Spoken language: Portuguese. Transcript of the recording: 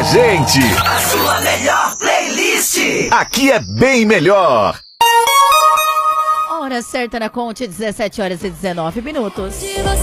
a gente. A sua melhor playlist. Aqui é bem melhor. Hora certa na Conte, 17 horas e 19 minutos.